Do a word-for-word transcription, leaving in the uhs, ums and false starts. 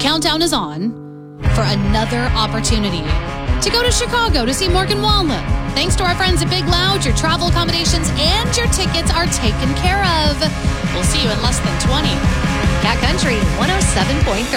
countdown is on for another opportunity to go to Chicago to see Morgan Wallen. Thanks to our friends at Big Loud, your travel accommodations and your tickets are taken care of. We'll see you in less than twenty. Cat Country one oh seven point three.